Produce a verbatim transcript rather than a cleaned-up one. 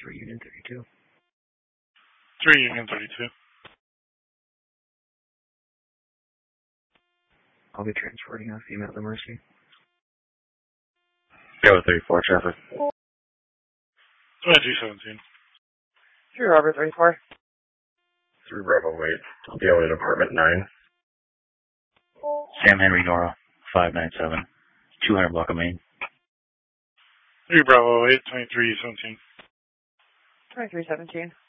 for Union thirty-two. three Union thirty-two. I'll be transporting a female to Mercy. Go with thirty-four traffic. Uh, G seventeen. three Robert thirty-four. three Bravo eight. I'll be out at apartment nine. Sam Henry Nora, five nine seven. two hundred block of Main. three Bravo eight, twenty-three seventeen. twenty-three seventeen.